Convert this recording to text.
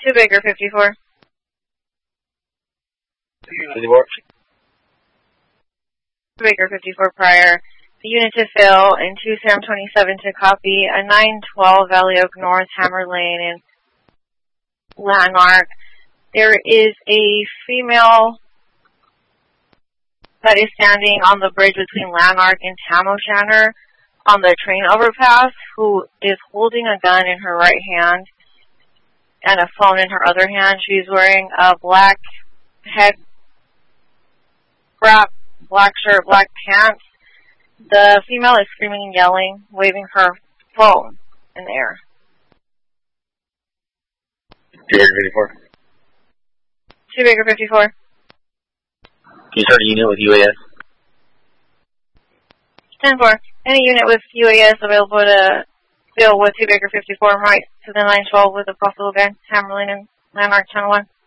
2 Baker 54. 54. 2 Baker 54 prior. The unit to fill and 2 Sam 27 to copy a 912 Valley Oak North, Hammer Lane in Landmark. There is a female that is standing on the bridge between Landmark and Tam O'Shanter on the train overpass who is holding a gun in her right hand and a phone in her other hand. She's wearing a black head wrap, black shirt, black pants. The female is screaming and yelling, waving her phone in the air. 2 Baker 54. 2 Baker 54. Can you start a unit with UAS? 10-4. Any unit with UAS available to fill with 2 Baker 54 right to the 912 with a possible event, Hammer Lane and Landmark Channel 1.